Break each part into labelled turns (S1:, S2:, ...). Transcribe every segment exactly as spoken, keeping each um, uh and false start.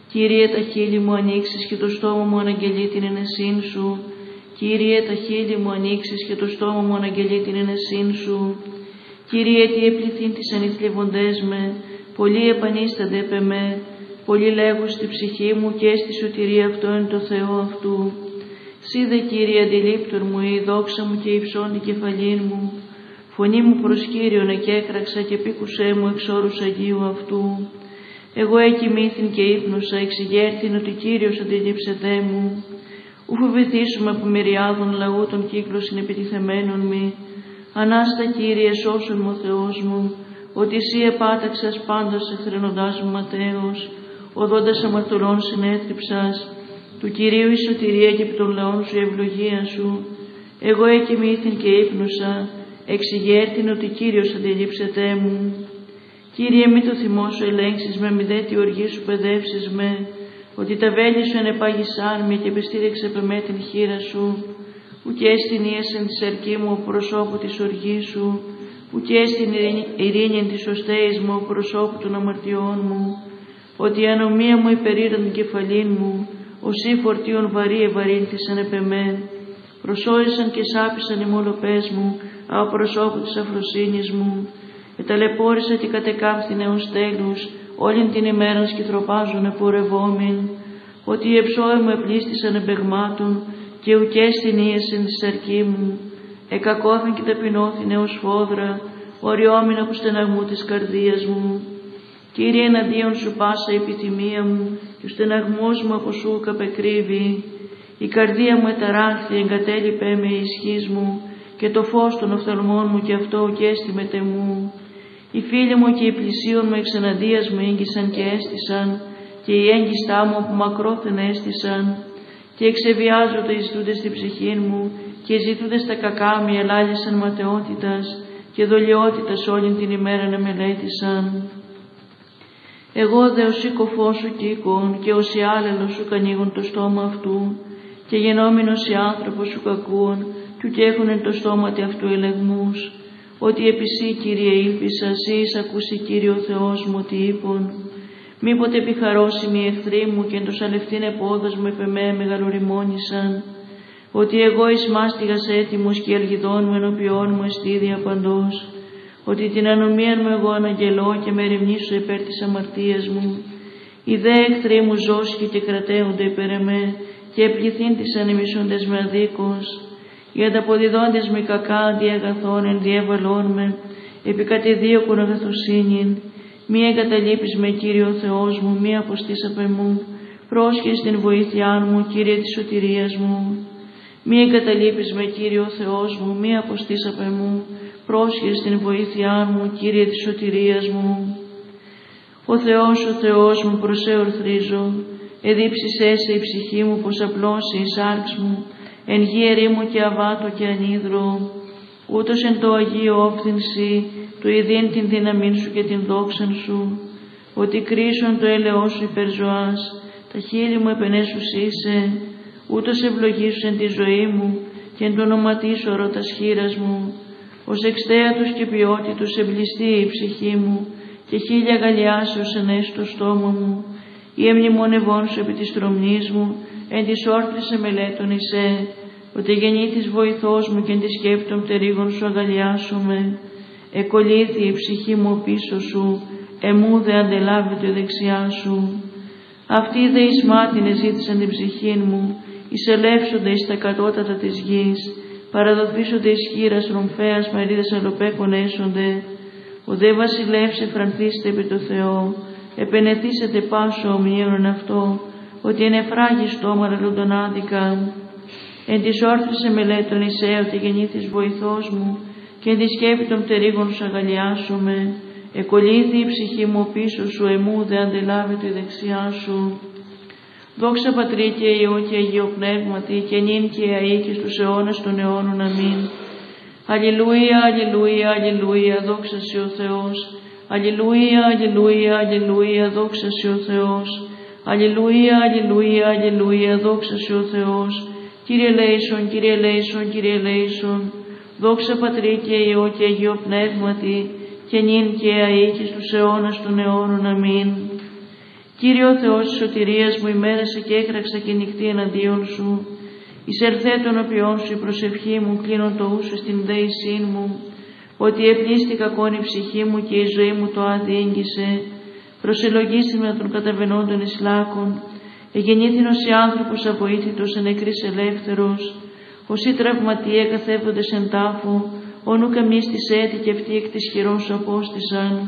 S1: Κύριε, τα χείλη μου ανοίξεις και το στόμα μου αναγγελεί την ενεσύν σου. Κύριε, τα χείλη μου ανοίξεις και το στόμα μου αναγγελεί την ενεσύν σου. Κύριε, τι επληθύν τις ανηθλιβοντές με, πολλοί επανίστανται επ' εμέ, πολλοί λέγουν στη ψυχή μου και στη σωτηρία αυτό είναι το Θεό αυτού. Σύ δε, Κύριε, αντιλήπτον μου, η δόξα μου και υψών την κεφαλήν μου. Φωνή μου προς Κύριον εκέκραξα και πήκουσέ μου εξ όρους Αγίου αυτού. Εγώ εκοιμήθην και ύπνωσα, εξηγέρθην ότι Κύριος αντιλήψεται μου. Ου φοβηθήσουμε από μυριάδων λαού των κύκλων συνεπιτιθεμένων μη. Ανάστα, Κύριε, σώσον μου ο Θεός μου, ότι Εσύ επάταξας πάντας εχθρενοντάς μου ματέως, οδόντας αμαρτωλών συνέτριψας, του Κυρίου η σωτηρία και επί των λαών σου η ευλογία σου. Εγώ εκοιμήθην και ύπνωσα, εξηγέρθην ότι Κύριος αντιλήψεται μου. Κύριε, μη το θυμό σου ελέγξεις με, μη δε τη οργή σου παιδεύσεις με, ότι τα βέλη σου ενεπάγησάν με και επιστήρεξε επ' εμέ την χείρα σου, ουκ έστιν ίεσεν της αρκή μου ο προσώπου της οργής σου, ουκ έστιν ειρήνην της οστέης μου ο προσώπου των αμαρτιών μου, ότι η ανομία μου υπερήραν την κεφαλήν μου, οσί φορτίων βαρύ ευαρύνθησαν επ' εμέ, προσόησαν και σάπησαν οι μολοπές μου, από προσώπου της αφροσύνης μου, εταλαιπώρησα και κατεκάμφθηνε ως τέλους, όλην την ημέραν σκυθροπάζουν επορευόμην, ότι οι εψώοι μου επλήστησαν εμπεγμάτων, και ουκέστην ίεσεν της αρκή μου, εκακόθεν και ταπεινώθην έως φόδρα, οριόμην από στεναγμού της καρδίας μου. Κύριε, εναντίον σου πάσα η επιθυμία μου, και ο στεναγμός μου από σου καπεκρύβει. Η καρδία μου εταράχθη, εγκατέλειπε με η ισχύς μου, και το φως των οφθαλμών μου και αυτό ουκέστη με τεμού. Οι φίλοι μου και οι πλησίον μου εξ εναντίας μου ήγγισαν και έστησαν, και οι έγκιστά μου από μακρόθεν έστησαν, και εξεβιάζονται οι ζητούντες στην ψυχή μου, και οι ζητούντες τα κακά μη ελάλησαν ματαιότητας, και δολιότητας όλην την ημέρα να μελέτησαν. Εγώ δε ως κοφός σου κοίκον, και ως οι άλλελος σου κανίγουν το στόμα αυτού, και γενόμενος οι άνθρωπος σου κακούον, κι ουκ έχουνε το στόματι αυτού ελεγμούς, ότι επί σύ, Κύριε, ήλπισα, σύ εις ακούσει, Κύριε ο Θεός μου, ότι είπον. Μήποτε επιχαρώσιμοι οι εχθροί μου και εν το σαλευτήν επόδας μου επ' εμέ μεγαλοριμόνησαν, ότι εγώ εις μάστιγας έτοιμος και η αλγιδών μου ενωπιών μου εστίδια παντός, ότι την ανομίαν μου εγώ αναγγελώ και με ερημνήσω υπέρ της αμαρτίας μου. Οι δε εχθροί μου ζώσκοι και κρατέονται υπέρ εμέ και επληθύντησαν οι μισούντες με αδίκως. Οι ανταποδιδόντες με κακά αντί αγαθών ενδιέβαλών με, επικατεδίωκον αγαθοσύνην. Μη εγκαταλείπεις με, Κύριε ο Θεός μου, μη αποστείς απ' εμού, πρόσχεσαι την βοήθειά μου, Κύριε της σωτηρίας μου. Μη εγκαταλείπεις με, Κύριε ο Θεός μου, μη αποστείς απ' εμού, πρόσχεσαι την βοήθειά μου, Κύριε της σωτηρίας μου. Ο Θεός, ο Θεός μου, προς σε ορθρίζω, εδίψησέ σε η ψυχή μου, πως απλώσει η σάρξ μου, εν γη ερήμου και αβάτο και ανίδρο, ούτως εν το Αγίο όφθηνσι, του ειδήν την δύναμήν σου και την δόξαν σου, ότι κρίσον το έλεος σου υπερζωάς, τα χείλη μου επενέσους είσαι, ούτως ευλογήσου εν τη ζωή μου και εν το ονοματί σου ορώτας χείρας μου, ως εξτέατος και ποιότητος εμπλιστεί η ψυχή μου και χίλια γαλλιάσεως ενέσει το στόμα μου, ή εμνημονευών σου επί της τρομνής μου, εν της όρθρης εμελέτων εισέ, ότι γεννήθης βοηθός μου και εν της σκέπτων πτερίγων σου αγαλιάσομαι. Εκολύθη η ψυχή μου πίσω σου, εμού δε αντελάβεται η δεξιά σου. Αυτοί δε εις μάτιν εζήτησαν την ψυχήν μου, εισελεύσονται εις τα κατώτατα της γης, παραδοθήσονται εις χείρας ρομφέας μερίδες αλλοπέκων έσονται. Ο δε βασιλεύς εφρανθήστε επί το Θεό, επενεθήσετε πάσο ομνίων αυτό, ότι εν εφράγει στόμα λούντον άδικα. Εν της όρθρης εμελέτων εισέ, ότι γεννήθης βοηθός μου, και εν τη σκέπη των πτερίγων σου αγαλιάσομαι. Εκολύθη η ψυχή μου πίσω σου, εμού δε αντελάβεται η δεξιά σου. Δόξα Πατρί και Υιό και Αγίο Πνεύματι, και νυν και αεί και στους αιώνας των αιώνων. Αμήν. Αλληλούια, αλληλούια, αλληλούια, δόξα σε ο Θεός. Αλληλούια, αλληλούια, αλληλούια, δόξα σε ο Θεός. Αλληλούια, αλληλούια, αλληλούια, δόξα σε ο Θεός. Κύριε λέησον, Κύριε λέησον, Κύριε λέησον. Δόξα Πατρί και Υιό και Αγίο Πνεύματι, και νυν και αεί και στους αιώνας των αιώνων. Αμήν. Κύριε ο Θεός της σωτηρίας μου, ημέρεσα και έκραξα και νυχτή εναντίον σου. Εισερθέ των οποίων σου η προσευχή μου, κλείνον το ούσου στην δέησήν μου, ότι επλήστη κακόν η ψυχή μου και η ζωή μου το άδει ήγγισε. Προσελογήσει με των καταβαινόντων εις λάκων, εγεννήθηνος οι άνθρωπος αβοήθητος εν νεκρής ελεύθερος, όσοι τραυματίε καθέβοντες εν τάφο, όνου καμίς της έτη και αυτοί εκ της χειρός σου απόστησαν.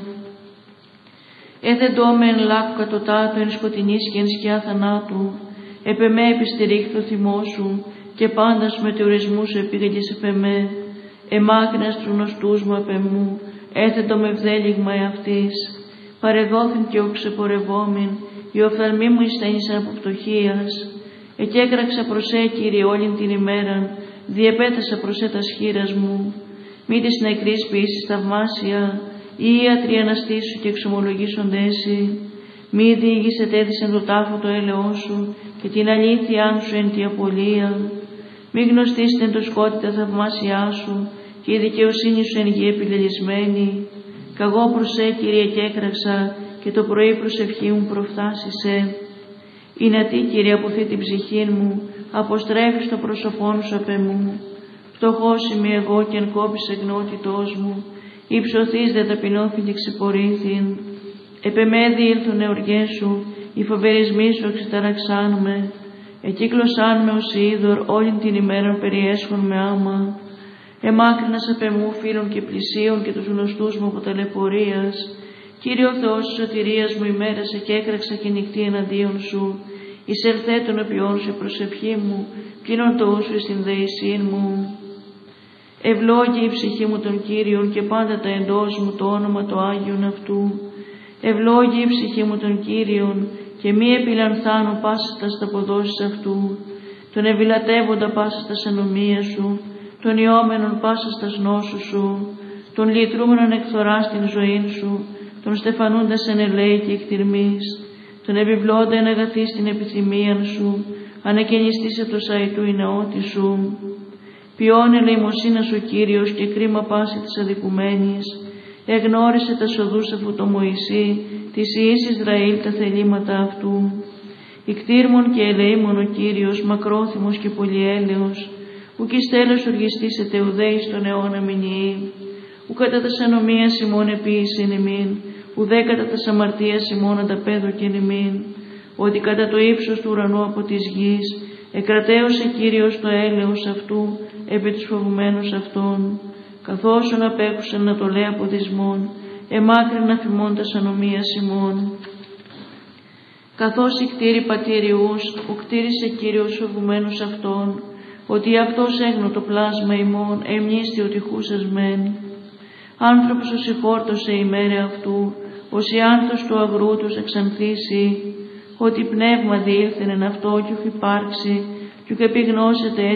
S1: Έδεντό με εν λάκου κατωτάτου, εν σκοτεινής και εν σκιά θανάτου, επ' εμέ επιστηρίχθη ο θυμός σου, και πάντας μετεωρισμού σου επήγαγες επ' εμέ. Εμάκρυνας τους γνωστούς μου επ' εμού, έθετο με ευδέλιγμα εαυτής. Παρεδόθην και οξεπορευόμην, οι οφθαλμοί μου εισθένησαν από φτωχίας. Εκέκραξα προς ε, Κύριε, όλην την ημέραν, διεπέτασα προς ε τας χείρας μου. Μη της νεκρής ποιήσεις θαυμάσια, οι ιατροί αναστήσου και εξομολογήσονται εσύ. Μη διήγησε τέθησεν το τάφο το έλεό σου, και την αλήθειά σου εν τη απολία. Μη γνωστήσετε το σκότη τα θαυμάσια σου, και η δικαιοσύνη σου εν γη επιλελισμένη. Καγώ προς ε, Κύριε, και έκραξα, και το πρωί προσευχή μου προφθάσισε. Είναι τι, Κύριε, αποθεί την ψυχή μου, αποστρέφεις το πρόσωπόν σου απ' εμού. Φτωχός είμαι εγώ και εν κόπης εγνότητός μου, υψωθείς δε ταπεινώθην και ξεπορήθην. Επ' εμέ διήλθουν εωργές σου, οι φοβερισμοί σου εξεταραξάν με. Εκύκλωσάν με ως είδωρ, όλην την ημέρα περιέσχον με άμα. Εμάκρυνας απ' εμού φίλων και πλησίων και τους γνωστούς μου από ταλαιπωρίας. Κύριε ο Θεός της σωτηρίας μου, ημέρασε και έκραξα και νυχτή εναντίον σου. Εισερθέ των οποίων σου η προσευχή μου, πλήνων το ούσου στην δέησήν μου. Ευλόγη η ψυχή μου των Κύριων, και πάντα τα εντός μου το όνομα το Άγιον αυτού. Ευλόγη η ψυχή μου των Κύριων, και μη επιλανθάνω πάσα τα σταποδόσεις αυτού. Τον ευηλατεύοντα πάσα στα ανομία σου, τον ιόμενον πάσα στα νόσου σου, τον λυτρούμενον εκθορά στην ζωή σου, τον στεφανούντας εν ελέη και εκτιρμής, τον επιβλώντα εν αγαθή στην επιθυμίαν σου, ανακαινιστήσε το σαϊτού η νεότη σου. Ποιόν ελεημοσύνα σου Κύριος, και κρίμα πάση της αδικουμένης, εγνώρισε τα σοδούς αφού το Μωυσή, της Ιης Ισραήλ τα θελήματα αυτού. Ικτήρμον και ελεήμον ο Κύριος, μακρόθυμος και πολυέλεος, ουκ εις τέλος οργιστήσετε ουδέ εις τον αιώνα μηνιή. Ου κατά τας ανομίας ημών επίησεν ημίν, ουδέ κατά τας αμαρτίας ημών ανταπέδωκεν ημίν. Ότι κατά το ύψος του ουρανού από της γης, εκρατέωσε Κύριος το έλεος αυτού επί τους φοβουμένους αυτών. Καθώς απέχουσαν να το λέει από δυσμών, εμάκρυνα θυμών τας ανομίας ημών. Καθώς οι κτήροι πατήριους, ο κτήρισε Κύριος φοβουμένους αυτών, ότι αυτός έγνω το πλάσμα ημών, εμνίστη ότι χούσας μεν. Άνθρωπος ως ηφόρτωσε η μέρα αυτού, ως η άνθος του αγρού τους εξανθήσει, ότι πνεύμα διήλθεν εν αυτό κι ουκ υπάρξει, κι ουκ επιγνώσετε